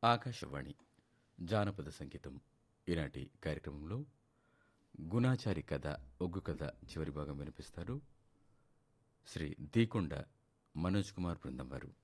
ఆకాశవాణి జానపద సంగీతం ఈనాటి కార్యక్రమంలో గుణాచారి కథ ఒగ్గు కథ చివరి భాగం వినిపిస్తారు శ్రీ దీకొండ మనోజ్ కుమార్ బృందం వారు.